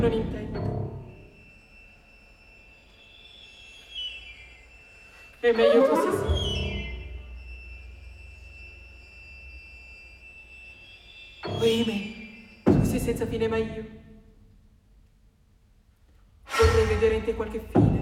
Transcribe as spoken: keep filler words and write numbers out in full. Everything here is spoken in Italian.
Non intendo. È meglio così, sì. Ohimè, così senza fine mai io. Vorrei vedere in te qualche fine.